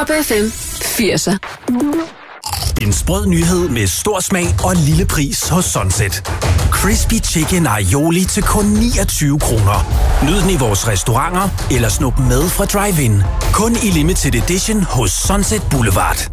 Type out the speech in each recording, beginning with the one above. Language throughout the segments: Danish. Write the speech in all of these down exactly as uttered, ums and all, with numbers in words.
Pop F M firser. En sprød nyhed med stor smag og lille pris hos Sunset. Crispy Chicken Aioli til kun niogtyve kroner. Nyd den i vores restauranter eller snup med fra drive-in. Kun i limited edition hos Sunset Boulevard.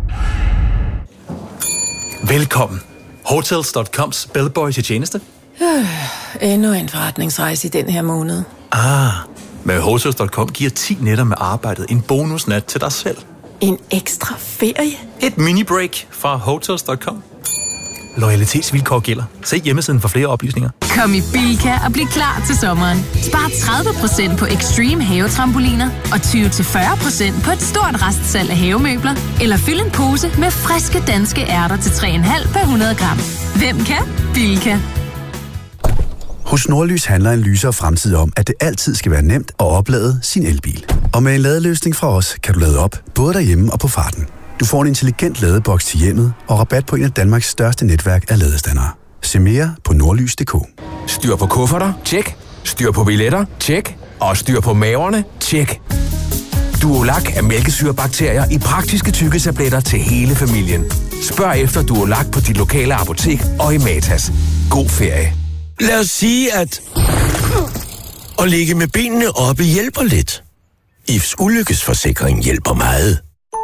Velkommen. Hotels punktum coms bellboy til tjeneste. Øh, endnu en forretningsrejse i den her måned. Ah, med Hotels punktum com giver ti nætter med arbejdet en bonusnat til dig selv. En ekstra ferie? Et mini-break fra Hotels punktum com. Loyalitetsvilkår gælder. Se hjemmesiden for flere oplysninger. Kom i Bilka og bliv klar til sommeren. Spar tredive procent på Extreme havetrampoliner og tyve til fyrre procent på et stort restsalg af havemøbler. Eller fyld en pose med friske danske ærter til tre komma fem per hundrede gram. Hvem kan? Bilka. Hos Nordlys handler en lysere fremtid om, at det altid skal være nemt at oplade sin elbil. Og med en ladeløsning fra os, kan du lade op både derhjemme og på farten. Du får en intelligent ladeboks til hjemmet og rabat på en af Danmarks største netværk af ladestandere. Se mere på nordlys punktum d k. Styr på kufferter? Tjek. Styr på billetter? Tjek. Og styr på maverne? Tjek. Duolac er mælkesyrebakterier i praktiske tykketabletter til hele familien. Spørg efter Duolac på dit lokale apotek og i Matas. God ferie. Lad os sige, at at ligge med benene oppe hjælper lidt. I F's ulykkesforsikring hjælper meget.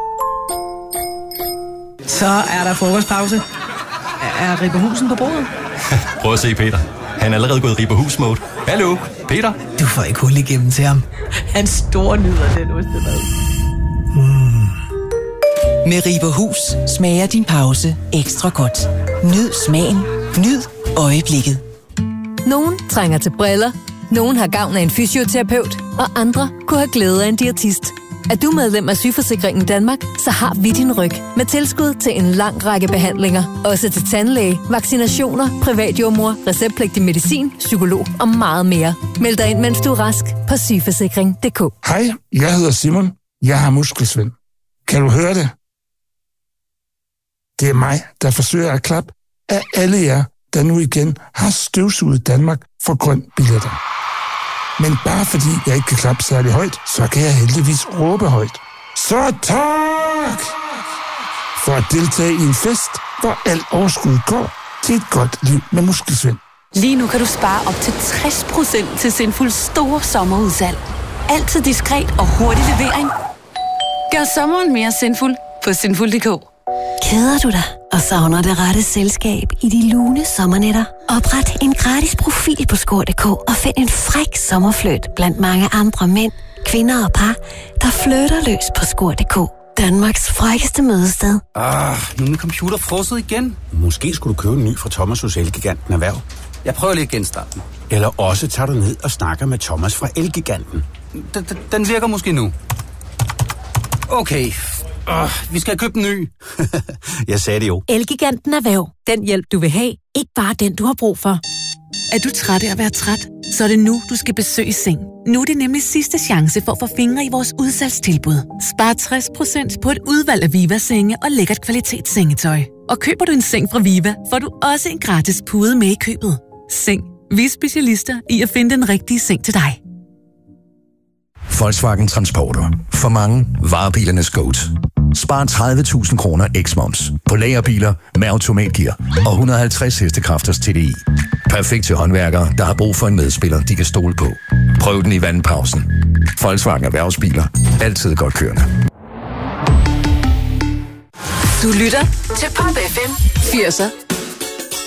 Så er der frokostpause. Er Ripper Husen på bordet? Prøv at se, Peter. Han er allerede gået Ripper Hus-mode. Hallo, Peter. Du får ikke hul igennem til ham. Han store nyder den ostemad. Mm. Med Ripper Hus smager din pause ekstra godt. Nyd smagen. Nyd øjeblikket. Nogen trænger til briller. Nogen har gavn af en fysioterapeut. Og andre kunne have glæde af en diætist. Er du medlem af Sygeforsikringen Danmark, så har vi din ryg med tilskud til en lang række behandlinger. Også til tandlæge, vaccinationer, privatjordmor, receptpligtig medicin, psykolog og meget mere. Meld dig ind, mens du er rask på sygeforsikring punktum d k. Hej, jeg hedder Simon. Jeg har muskelsvind. Kan du høre det? Det er mig, der forsøger at klappe af alle jer, der nu igen har støvsuget Danmark for grøn billetter. Men bare fordi jeg ikke kan klappe særlig højt, så kan jeg heldigvis råbe højt. Så tak! For at deltage i en fest, hvor alt overskud går til et godt liv med muskelsvind. Lige nu kan du spare op til tres procent til Sinfuls store sommerudsalg. Altid diskret og hurtig levering. Gør sommeren mere sinful på sinful punktum d k. Keder du dig og savner det rette selskab i de lune sommernætter? Opret en gratis profil på score punktum d k og find en fræk sommerfløjt blandt mange andre mænd, kvinder og par, der flytter løs på score punktum d k. Danmarks frækkeste mødested. Ah, nu er min computer frosset igen. Måske skulle du købe en ny fra Thomas hos Elgiganten Erhverv. Jeg prøver lige at genstarte den. Eller også tager du ned og snakker med Thomas fra Elgiganten. Den, den virker måske nu. Okay. Uh, vi skal have købt en ny. Jeg sagde det jo. Elgiganten Erhverv. Den hjælp, du vil have. Ikke bare den, du har brug for. Er du træt af at være træt? Så er det nu, du skal besøge Seng. Nu er det nemlig sidste chance for at få fingre i vores udsalgstilbud. Spar tres procent på et udvalg af Viva-senge og lækkert kvalitetssengetøj. Og køber du en seng fra Viva, får du også en gratis pude med i købet. Seng. Vi er specialister i at finde den rigtige seng til dig. Volkswagen Transporter. For mange varebilernes GOAT. Spar tredive tusind kroner eksmoms på lagerbiler med automatgear og et hundrede og halvtreds hestekræfters T D I. Perfekt til håndværkere, der har brug for en medspiller, de kan stole på. Prøv den i vandpausen. Volkswagen Erhvervsbiler. Altid godt kørende. Du lytter til Pop F M firser.